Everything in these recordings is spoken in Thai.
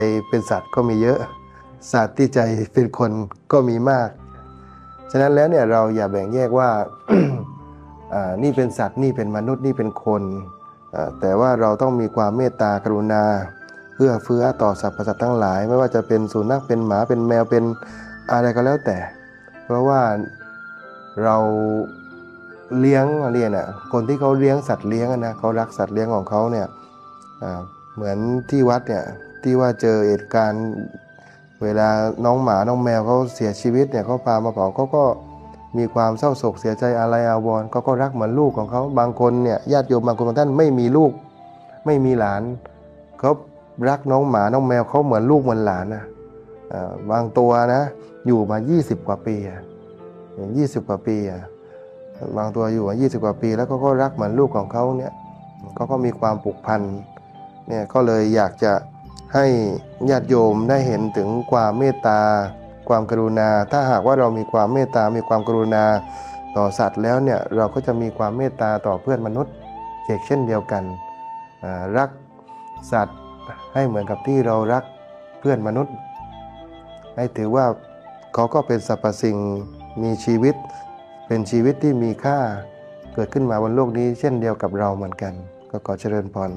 เป็นสัตว์ก็มีเยอะสัตว์ที่ใจเป็นคนก็มีมากฉะนั้นแล้วเนี่ยเราอย่าแบ่งแยกว่า นี่เป็นสัตว์นี่เป็นมนุษย์นี่เป็นคนแต่ว่าเราต้องมีความเมตตากรุณาเอื้อเฟื้อต่อสรรพสัตว์ทั้งหลายไม่ว่าจะเป็นสุนัขเป็นหมาเป็นแมวเป็นอะไรก็แล้วแต่เพราะว่าเราเลี้ยงน่ะคนที่เขาเลี้ยงสัตว์เลี้ยงนะเขารักสัตว์เลี้ยงของเขาเนี่ยเหมือนที่วัดเนี่ยที่ว่าเจอเหตุการณ์เวลาน้องหมาน้องแมวเขาเสียชีวิตเนี่ยเขาพามาเผาเขาก็มีความเศร้าโศกเสียใจอาลัยอาวรณ์เขาก็รักเหมือนลูกของเขาบางคนเนี่ยญาติโยมบางคนบางท่านไม่มีลูกไม่มีหลานเขารักน้องหมาน้องแมวเขาเหมือนลูกเหมือนหลานนะบางตัวนะอยู่มา20 กว่าปี20 กว่าปีบางตัวอยู่มา20 กว่าปีแล้วก็รักเหมือนลูกของเขาเนี่ยเขาก็มีความผูกพันเนี่ยก็เลยอยากจะให้ญาติโยมได้เห็นถึงความเมตตาความกรุณาถ้าหากว่าเรามีความเมตตามีความกรุณาต่อสัตว์แล้วเนี่ยเราก็จะมีความเมตตาต่อเพื่อนมนุษย์เช่นเดียวกันรักสัตว์ให้เหมือนกับที่เรารักเพื่อนมนุษย์ให้ถือว่าเขาก็เป็นสรรพสิ่งมีชีวิตเป็นชีวิตที่มีค่าเกิดขึ้นมาบนโลกนี้เช่นเดียวกับเราเหมือนกันก็ขอเจริญพร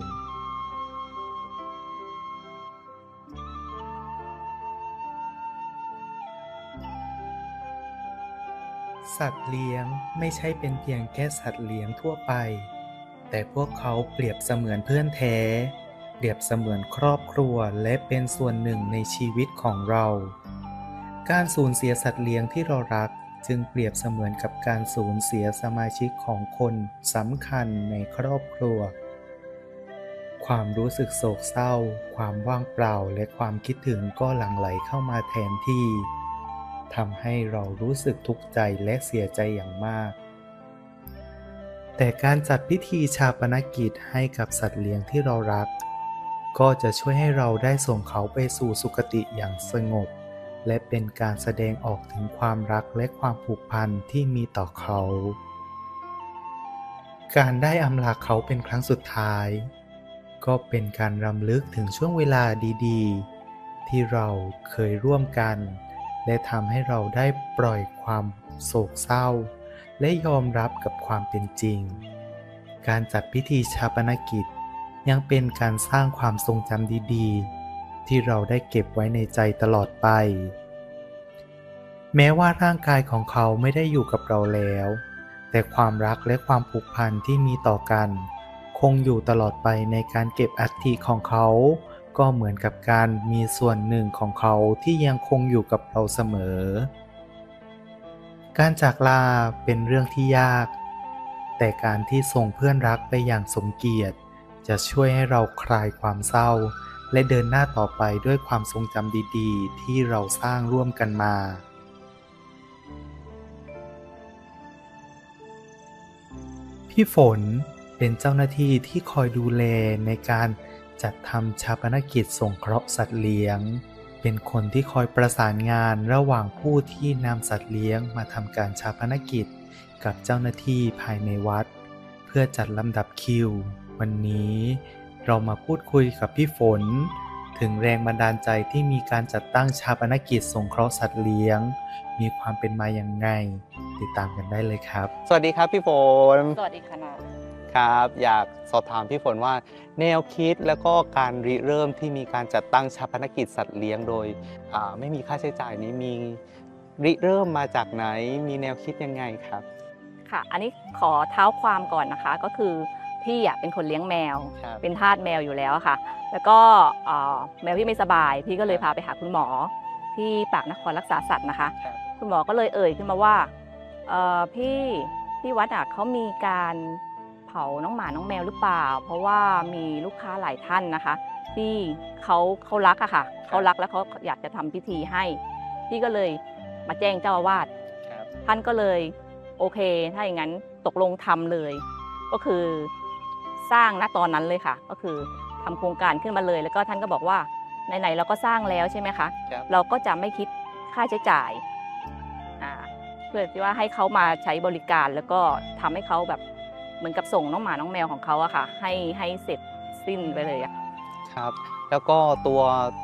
สัตว์เลี้ยงไม่ใช่เป็นเพียงแค่สัตว์เลี้ยงทั่วไปแต่พวกเขาเปรียบเสมือนเพื่อนแท้เปรียบเสมือนครอบครัวและเป็นส่วนหนึ่งในชีวิตของเราการสูญเสียสัตว์เลี้ยงที่เรารักจึงเปรียบเสมือนกับการสูญเสียสมาชิกของคนสำคัญในครอบครัวความรู้สึกโศกเศร้าความว่างเปล่าและความคิดถึงก็หลั่งไหลเข้ามาแทนที่ทำให้เรารู้สึกทุกข์ใจและเสียใจอย่างมากแต่การจัดพิธีฌาปนกิจให้กับสัตว์เลี้ยงที่เรารักก็จะช่วยให้เราได้ส่งเขาไปสู่สุคติอย่างสงบและเป็นการแสดงออกถึงความรักและความผูกพันที่มีต่อเขาการได้อำลาเขาเป็นครั้งสุดท้ายก็เป็นการรำลึกถึงช่วงเวลาดีๆที่เราเคยร่วมกันและทำให้เราได้ปล่อยความโศกเศร้าและยอมรับกับความเป็นจริงการจัดพิธีฌาปนกิจยังเป็นการสร้างความทรงจำดีๆที่เราได้เก็บไว้ในใจตลอดไปแม้ว่าร่างกายของเขาไม่ได้อยู่กับเราแล้วแต่ความรักและความผูกพันที่มีต่อกันคงอยู่ตลอดไปในการเก็บอัฐิของเขาก็เหมือนกับการมีส่วนหนึ่งของเขาที่ยังคงอยู่กับเราเสมอการจากลาเป็นเรื่องที่ยากแต่การที่ส่งเพื่อนรักไปอย่างสมเกียรติจะช่วยให้เราคลายความเศร้าและเดินหน้าต่อไปด้วยความทรงจำดีๆที่เราสร้างร่วมกันมาพี่ฝนเป็นเจ้าหน้าที่ที่คอยดูแลในการจัดทำฌาปนกิจสงเคราะห์สัตว์เลี้ยงเป็นคนที่คอยประสานงานระหว่างผู้ที่นำสัตว์เลี้ยงมาทำการฌาปนกิจกับเจ้าหน้าที่ภายในวัดเพื่อจัดลำดับคิววันนี้เรามาพูดคุยกับพี่ฝนถึงแรงบันดาลใจที่มีการจัดตั้งฌาปนกิจสงเคราะห์สัตว์เลี้ยงมีความเป็นมาอย่างไงติดตามกันได้เลยครับสวัสดีครับพี่ฝนสวัสดีค่ะครับอยากสอบถามพี่ฝนว่าแนวคิดแล้วก็การริเริ่มที่มีการจัดตั้งฌาปนกิจสัตว์เลี้ยงโดยไม่มีค่าใช้จ่ายนี้มีริเริ่มมาจากไหนมีแนวคิดยังไงครับค่ะอันนี้ขอเท้าความก่อนนะคะก็คือพี่เป็นคนเลี้ยงแมวเป็นทาสแมวอยู่แล้วค่ะแล้วก็แมวพี่ไม่สบายพี่ก็เลยพาไปหาคุณหมอที่ปากนครรักษาสัตว์นะคะคุณหมอก็เลยขึ้นมาว่าพี่วัดเขามีการเผาน้องหมาน้องแมวหรือเปล่าเพราะว่ามีลูกค้าหลายท่านนะคะที่เขารักอะค่ะเขารักแล้วเขาอยากจะทำพิธีให้พี่ก็เลยมาแจ้งเจ้าอาวาสท่านก็เลยโอเคถ้าอย่างนั้นตกลงทำเลยก็คือสร้างณตอนนั้นเลยค่ะก็คือทำโครงการขึ้นมาเลยแล้วก็ท่านก็บอกว่าไหนๆเราก็สร้างแล้วใช่ไหมคะเราก็จะไม่คิดค่าใช้จ่ายเพื่อที่ว่าให้เขามาใช้บริการแล้วก็ทำให้เขาแบบเหมือนกับส่งน้องหมาน้องแมวของเขาอะค่ะให้เสร็จสิ้นไปเลยอะครับแล้วก็